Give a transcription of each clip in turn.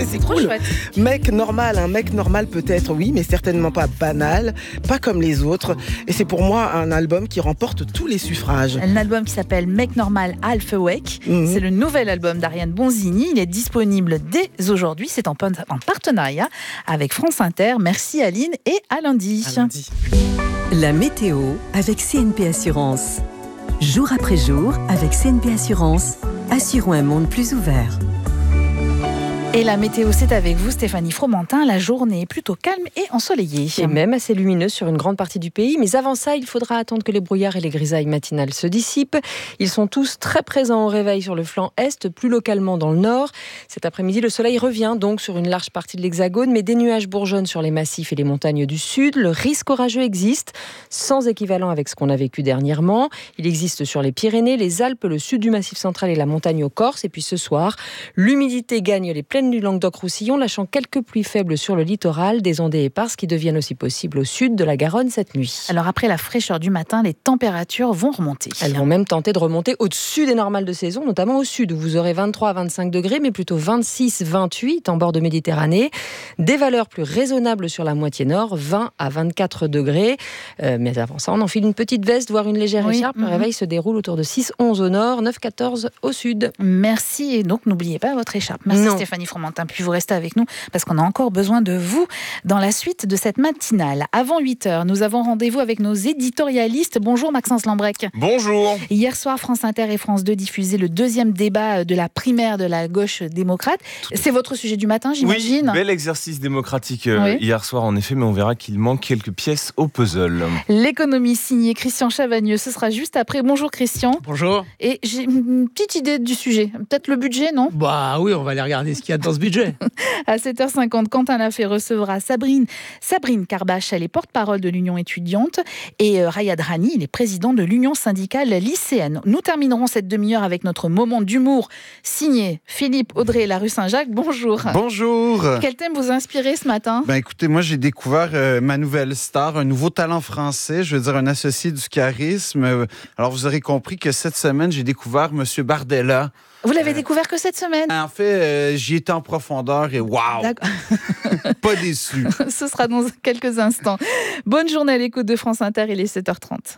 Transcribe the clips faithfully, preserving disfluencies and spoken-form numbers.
c'est Trop cool. chouette. Mec normal, un mec normal peut-être, oui, mais certainement pas banal, pas comme les autres. Et c'est pour moi un album qui remporte tous les suffrages. Un album qui s'appelle Mec Normal Alpha Wake. Mhm. C'est le nouvel album d'Ariane Bonzini. Il est disponible dès aujourd'hui. C'est en, en partenariat avec France Inter. Merci Aline et à lundi. À lundi. La météo avec C N P Assurance. Jour après jour, avec C N P Assurance, assurons un monde plus ouvert. Et la météo, c'est avec vous, Stéphanie Fromentin. La journée est plutôt calme et ensoleillée. Et même assez lumineuse sur une grande partie du pays. Mais avant ça, il faudra attendre que les brouillards et les grisailles matinales se dissipent. Ils sont tous très présents au réveil sur le flanc est, plus localement dans le nord. Cet après-midi, le soleil revient donc sur une large partie de l'Hexagone, mais des nuages bourgeonnent sur les massifs et les montagnes du sud. Le risque orageux existe, sans équivalent avec ce qu'on a vécu dernièrement. Il existe sur les Pyrénées, les Alpes, le sud du Massif central et la montagne au Corse. Et puis ce soir, l'humidité gagne les plaines du Languedoc-Roussillon, lâchant quelques pluies faibles sur le littoral, des ondées éparses qui deviennent aussi possibles au sud de la Garonne cette nuit. Alors après la fraîcheur du matin, les températures vont remonter. Elles vont même tenter de remonter au-dessus des normales de saison, notamment au sud, où vous aurez vingt-trois à vingt-cinq degrés, mais plutôt vingt-six à vingt-huit en bord de Méditerranée. Des valeurs plus raisonnables sur la moitié nord, vingt à vingt-quatre degrés. Euh, mais avant ça, on enfile une petite veste, voire une légère Oui. écharpe. Le Mmh. réveil se déroule autour de six à onze au nord, neuf à quatorze au sud. Merci, et donc n'oubliez pas votre écharpe. Merci Non. Stéphanie Fromentin, puis vous restez avec nous parce qu'on a encore besoin de vous dans la suite de cette matinale. Avant huit heures, nous avons rendez-vous avec nos éditorialistes. Bonjour Maxence Lambrec. Bonjour. Hier soir, France Inter et France deux diffusaient le deuxième débat de la primaire de la gauche démocrate. C'est votre sujet du matin, j'imagine ? Oui, bel exercice démocratique euh, Oui. hier soir en effet, mais on verra qu'il manque quelques pièces au puzzle. L'économie signée Christian Chavagneux, ce sera juste après. Bonjour Christian. Bonjour. Et j'ai une petite idée du sujet. Peut-être le budget, non ? Bah oui, on va aller regarder ce qu'il y a dans ce budget. À sept heures cinquante, Quentin Lafay recevra Sabrine, Sabrine Karbache, elle est porte-parole de l'Union étudiante, et euh, Rayad Rani, il est président de l'Union syndicale lycéenne. Nous terminerons cette demi-heure avec notre moment d'humour signé Philippe Audrey, la rue Saint-Jacques. Bonjour. Bonjour. Quel thème vous a inspiré ce matin ? Ben écoutez, moi j'ai découvert euh, ma nouvelle star, un nouveau talent français, je veux dire un associé du charisme. Euh, alors vous aurez compris que cette semaine j'ai découvert Monsieur Bardella. Vous l'avez euh... découvert que cette semaine ? En fait, euh, j'y étais en profondeur et waouh, pas déçu. Ce sera dans quelques instants. Bonne journée à l'écoute de France Inter, il est sept heures trente.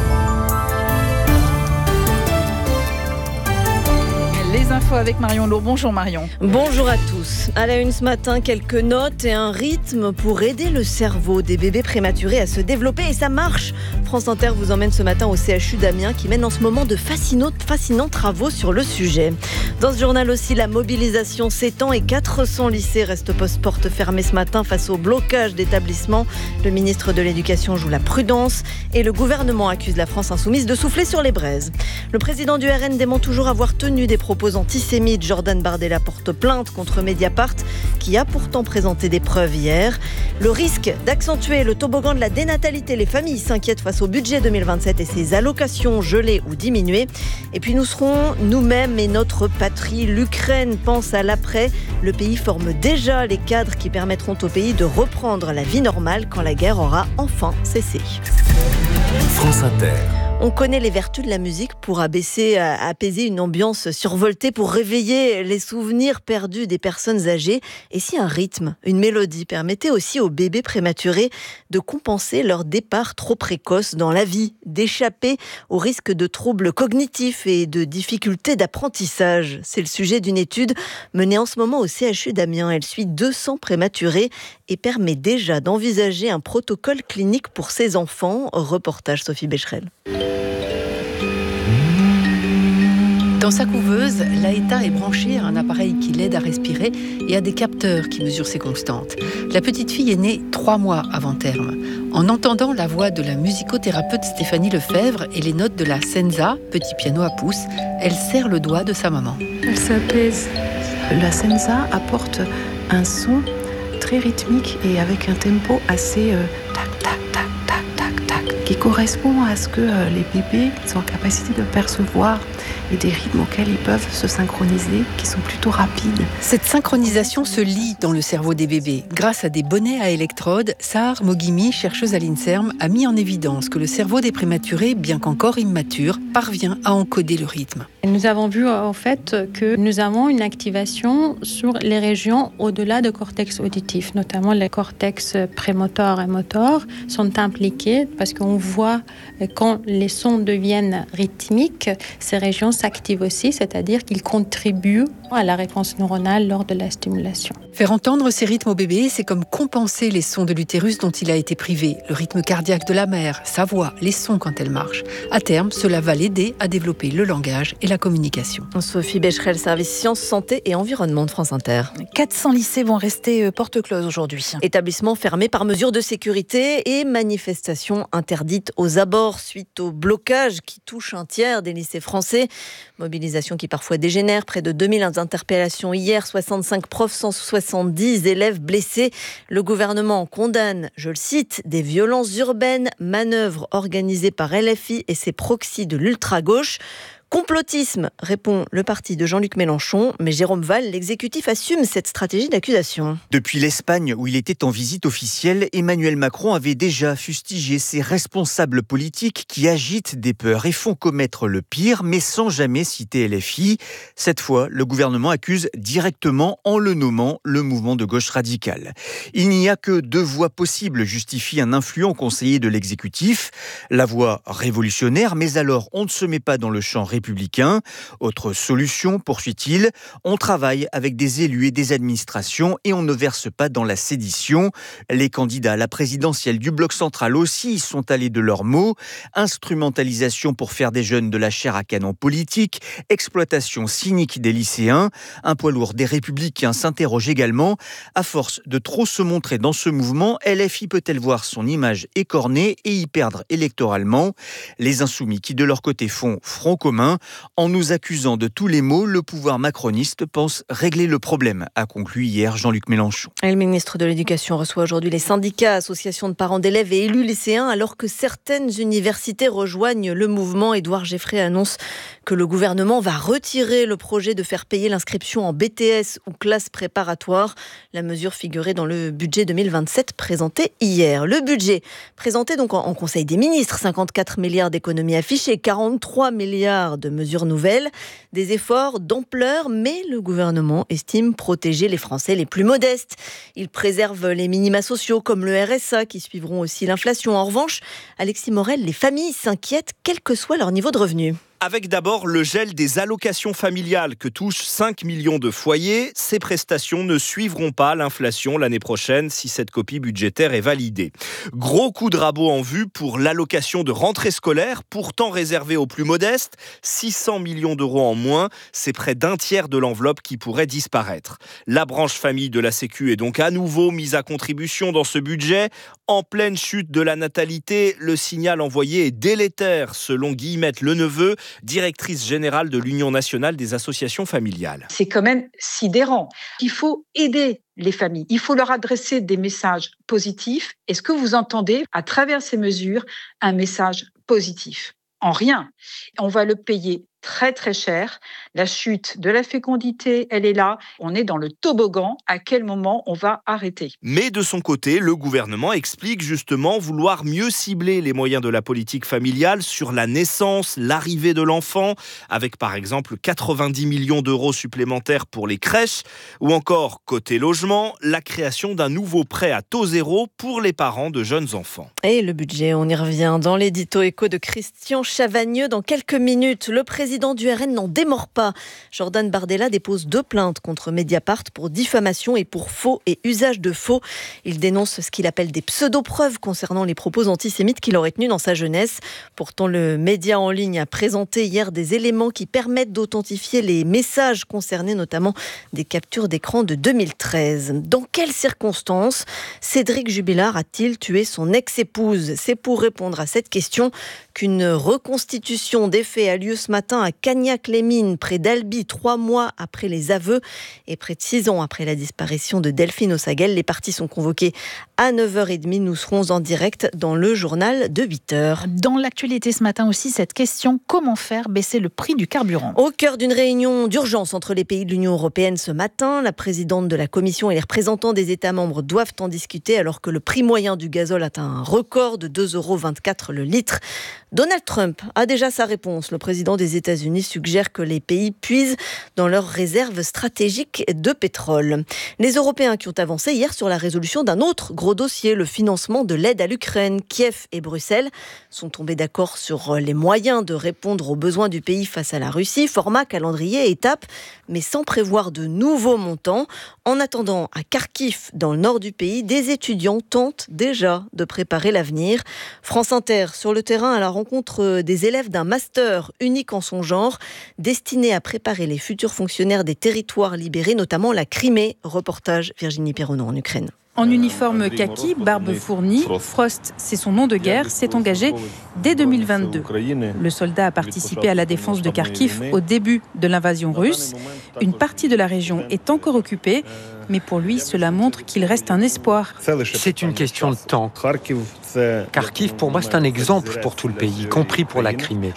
Les infos avec Marion Lourd. Bonjour Marion. Bonjour à tous. À la une ce matin, quelques notes et un rythme pour aider le cerveau des bébés prématurés à se développer. Et ça marche. France Inter vous emmène ce matin au C H U d'Amiens qui mène en ce moment de fascinants, fascinants travaux sur le sujet. Dans ce journal aussi, la mobilisation s'étend et quatre cents lycées restent post-porte fermés ce matin face au blocage d'établissements. Le ministre de l'Éducation joue la prudence et le gouvernement accuse la France insoumise de souffler sur les braises. Le président du R N dément toujours avoir tenu des propos antisémites. Jordan Bardella porte plainte contre Mediapart qui a pourtant présenté des preuves hier. Le risque d'accentuer le toboggan de la dénatalité. Les familles s'inquiètent face au budget deux mille vingt-sept et ses allocations gelées ou diminuées. Et puis nous serons nous-mêmes et notre patrie. L'Ukraine pense à l'après. Le pays forme déjà les cadres qui permettront au pays de reprendre la vie normale quand la guerre aura enfin cessé. France Inter. On connaît les vertus de la musique pour abaisser, apaiser une ambiance survoltée, pour réveiller les souvenirs perdus des personnes âgées. Et si un rythme, une mélodie permettait aussi aux bébés prématurés de compenser leur départ trop précoce dans la vie, d'échapper au risque de troubles cognitifs et de difficultés d'apprentissage. C'est le sujet d'une étude menée en ce moment au C H U d'Amiens. Elle suit deux cents prématurés et permet déjà d'envisager un protocole clinique pour ces enfants. Reportage Sophie Becherel. Dans sa couveuse, Laeta est branchée à un appareil qui l'aide à respirer et à des capteurs qui mesurent ses constantes. La petite fille est née trois mois avant terme. En entendant la voix de la musicothérapeute Stéphanie Lefebvre et les notes de la senza, petit piano à pouce, elle serre le doigt de sa maman. Elle s'apaise. La senza apporte un son très rythmique et avec un tempo assez euh, tac, tac, tac, tac, tac, tac, qui correspond à ce que euh, les bébés sont en capacité de percevoir. et des rythmes auxquels ils peuvent se synchroniser, qui sont plutôt rapides. Cette synchronisation se lit dans le cerveau des bébés. Grâce à des bonnets à électrodes, Sahar Moghimi, chercheuse à l'INSERM, a mis en évidence que le cerveau des prématurés, bien qu'encore immature, parvient à encoder le rythme. Nous avons vu en fait que nous avons une activation sur les régions au-delà du cortex auditif, notamment les cortex prémoteur et moteur sont impliqués parce qu'on voit quand les sons deviennent rythmiques, ces régions s'activent aussi, c'est-à-dire qu'ils contribuent à la réponse neuronale lors de la stimulation. Faire entendre ces rythmes au bébé, c'est comme compenser les sons de l'utérus dont il a été privé, le rythme cardiaque de la mère, sa voix, les sons quand elle marche. À terme, cela va l'aider à développer le langage et la communication. Sophie Becherel, service sciences, santé et environnement de France Inter. quatre cents lycées vont rester porte close aujourd'hui. Établissement fermé par mesure de sécurité et manifestation interdite aux abords suite au blocage qui touche un tiers des lycées français. Mobilisation qui parfois dégénère. Près de deux mille interpellations hier, soixante-cinq profs, cent soixante-dix élèves blessés. Le gouvernement condamne, je le cite, des violences urbaines, manœuvres organisées par L F I et ses proxys de l'ultra-gauche. Complotisme, répond le parti de Jean-Luc Mélenchon, mais Jérôme Valls, l'exécutif assume cette stratégie d'accusation. Depuis l'Espagne, où il était en visite officielle, Emmanuel Macron avait déjà fustigé ses responsables politiques qui agitent des peurs et font commettre le pire, mais sans jamais citer L F I. Cette fois, le gouvernement accuse directement en le nommant le mouvement de gauche radicale. Il n'y a que deux voies possibles, justifie un influent conseiller de l'exécutif. La voie révolutionnaire, mais alors on ne se met pas dans le champ républicain. Autre solution, poursuit-il, on travaille avec des élus et des administrations et on ne verse pas dans la sédition. Les candidats à la présidentielle du bloc central aussi y sont allés de leurs mots. Instrumentalisation pour faire des jeunes de la chair à canon politique, exploitation cynique des lycéens. Un poids lourd des Républicains s'interroge également. À force de trop se montrer dans ce mouvement, L F I peut-elle voir son image écornée et y perdre électoralement? Les insoumis qui de leur côté font front commun. En nous accusant de tous les maux, le pouvoir macroniste pense régler le problème, a conclu hier Jean-Luc Mélenchon. Et le ministre de l'Éducation reçoit aujourd'hui les syndicats, associations de parents d'élèves et élus lycéens, alors que certaines universités rejoignent le mouvement. Édouard Geffray annonce que le gouvernement va retirer le projet de faire payer l'inscription en B T S ou classe préparatoire. La mesure figurait dans le budget deux mille vingt-sept présenté hier. Le budget présenté donc en Conseil des ministres, cinquante-quatre milliards d'économies affichées, quarante-trois milliards de mesures nouvelles, des efforts d'ampleur, mais le gouvernement estime protéger les Français les plus modestes. Il préserve les minima sociaux comme le R S A qui suivront aussi l'inflation. En revanche, Alexis Morel, les familles s'inquiètent quel que soit leur niveau de revenu. Avec d'abord le gel des allocations familiales que touchent cinq millions de foyers. Ces prestations ne suivront pas l'inflation l'année prochaine si cette copie budgétaire est validée. Gros coup de rabot en vue pour l'allocation de rentrée scolaire, pourtant réservée aux plus modestes. six cents millions d'euros en moins, c'est près d'un tiers de l'enveloppe qui pourrait disparaître. La branche famille de la Sécu est donc à nouveau mise à contribution dans ce budget. En pleine chute de la natalité, le signal envoyé est délétère, selon Guillemette Leneveu, directrice générale de l'Union nationale des associations familiales. C'est quand même sidérant. Il faut aider les familles. Il faut leur adresser des messages positifs. Est-ce que vous entendez, à travers ces mesures, un message positif? En rien. On va le payer très très cher. La chute de la fécondité, elle est là. On est dans le toboggan. À quel moment on va arrêter? Mais de son côté, le gouvernement explique justement vouloir mieux cibler les moyens de la politique familiale sur la naissance, l'arrivée de l'enfant, avec par exemple quatre-vingt-dix millions d'euros supplémentaires pour les crèches, ou encore, côté logement, la création d'un nouveau prêt à taux zéro pour les parents de jeunes enfants. Et le budget, on y revient dans l'édito écho de Christian Chavagneux. Dans quelques minutes, le président Le président du R N n'en démord pas. Jordan Bardella dépose deux plaintes contre Mediapart pour diffamation et pour faux et usage de faux. Il dénonce ce qu'il appelle des pseudo-preuves concernant les propos antisémites qu'il aurait tenus dans sa jeunesse. Pourtant, le média en ligne a présenté hier des éléments qui permettent d'authentifier les messages concernés, notamment des captures d'écran de deux mille treize. Dans quelles circonstances Cédric Jubilard a-t-il tué son ex-épouse? C'est pour répondre à cette question qu'une reconstitution des faits a lieu ce matin à Cagnac-les-Mines, près d'Albi, trois mois après les aveux et près de six ans après la disparition de Delphine Ossagel. Les parties sont convoquées à neuf heures trente. Nous serons en direct dans le journal de huit heures. Dans l'actualité ce matin aussi, cette question, comment faire baisser le prix du carburant ? Au cœur d'une réunion d'urgence entre les pays de l'Union européenne ce matin, la présidente de la Commission et les représentants des États membres doivent en discuter alors que le prix moyen du gazole atteint un record de deux euros vingt-quatre le litre. Donald Trump a déjà sa réponse. Le président des États-Unis suggère que les pays puisent dans leurs réserves stratégiques de pétrole. Les Européens qui ont avancé hier sur la résolution d'un autre gros dossier, le financement de l'aide à l'Ukraine. Kiev et Bruxelles sont tombés d'accord sur les moyens de répondre aux besoins du pays face à la Russie. Format, calendrier, étape, mais sans prévoir de nouveaux montants. En attendant, à Kharkiv, dans le nord du pays, des étudiants tentent déjà de préparer l'avenir. France Inter, sur le terrain, à la rencontre des élèves d'un master unique en son genre, destiné à préparer les futurs fonctionnaires des territoires libérés, notamment la Crimée. Reportage Virginie Perronneau en Ukraine. En uniforme kaki, barbe fournie, Frost, c'est son nom de guerre, s'est engagé dès deux mille vingt-deux. Le soldat a participé à la défense de Kharkiv au début de l'invasion russe. Une partie de la région est encore occupée, mais pour lui, cela montre qu'il reste un espoir. C'est une question de temps. Kharkiv, pour moi, c'est un exemple pour tout le pays, y compris pour la Crimée.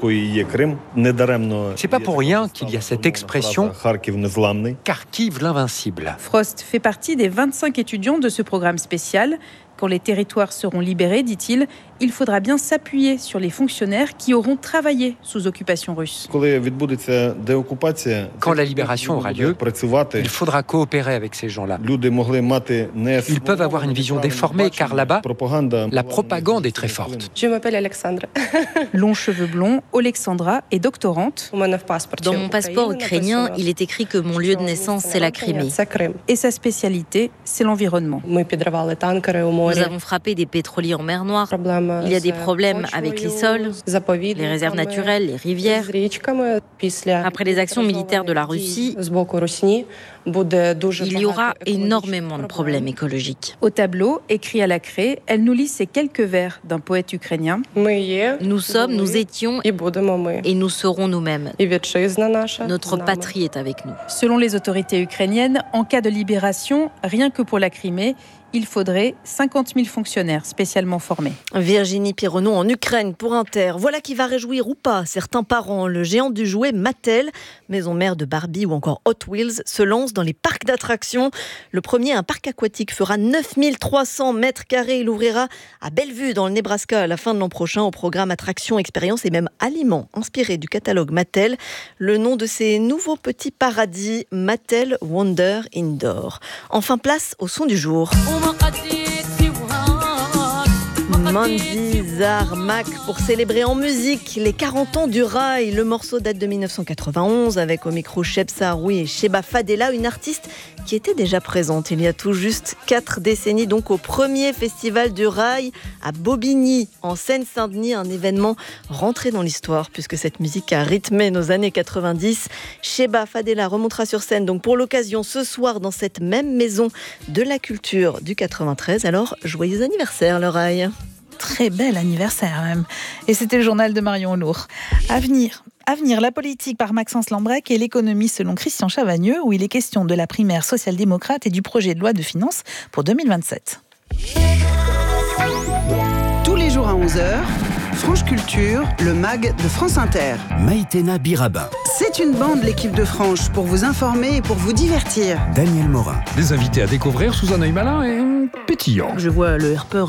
C'est pas pour rien qu'il y a cette expression « Kharkiv l'invincible ». Frost fait partie des vingt-cinq étudiants de ce programme spécial. Quand les territoires seront libérés, dit-il, il faudra bien s'appuyer sur les fonctionnaires qui auront travaillé sous occupation russe. Quand la libération aura lieu, il faudra coopérer avec ces gens-là. Ils peuvent avoir une vision déformée, car là-bas, la propagande est très forte. Je m'appelle Alexandra. Longs cheveux blonds, Alexandra est doctorante. Dans mon passeport ukrainien, il est écrit que mon lieu de naissance, c'est la Crimée. Et sa spécialité, c'est l'environnement. Nous avons frappé des pétroliers en mer Noire. Il y a des problèmes avec les sols, les réserves naturelles, les rivières. Après les actions militaires de la Russie, il y aura énormément de problèmes écologiques. Au tableau, écrit à la craie, elle nous lit ces quelques vers d'un poète ukrainien. Nous sommes, nous étions et nous serons nous-mêmes. Notre patrie est avec nous. Selon les autorités ukrainiennes, en cas de libération, rien que pour la Crimée, il faudrait cinquante mille fonctionnaires spécialement formés. Virginie Perronneau en Ukraine pour Inter. Voilà qui va réjouir ou pas certains parents. Le géant du jouet Mattel, maison mère de Barbie ou encore Hot Wheels, se lance dans les parcs d'attractions. Le premier, un parc aquatique, fera neuf mille trois cents mètres carrés. Il ouvrira à Bellevue, dans le Nebraska, à la fin de l'an prochain, au programme Attractions, Expériences et même Aliments, inspiré du catalogue Mattel. Le nom de ces nouveaux petits paradis, Mattel Wonder Indoor. Enfin, place au son du jour. Mandy Zarmak pour célébrer en musique les quarante ans du rail. Le morceau date de dix-neuf cent quatre-vingt-onze avec au micro Cheb Saroui et Sheba Fadela, une artiste qui était déjà présente il y a tout juste quatre décennies, donc au premier festival du rail à Bobigny en Seine-Saint-Denis, un événement rentré dans l'histoire puisque cette musique a rythmé nos années quatre-vingt-dix. Sheba Fadela remontera sur scène donc pour l'occasion ce soir dans cette même maison de la culture du quatre-vingt-treize. Alors joyeux anniversaire le rail. Très bel anniversaire même. Et c'était le journal de Marion Lourd. Avenir. Avenir, la politique par Maxence Lambrec et l'économie selon Christian Chavagneux, où il est question de la primaire social-démocrate et du projet de loi de finances pour deux mille vingt-sept. Tous les jours à onze heures, Franche Culture, le mag de France Inter. Maïtena Birabin. C'est une bande, l'équipe de Franche, pour vous informer et pour vous divertir. Daniel Morin. Des invités à découvrir sous un œil malin et pétillant. Je vois le herpeur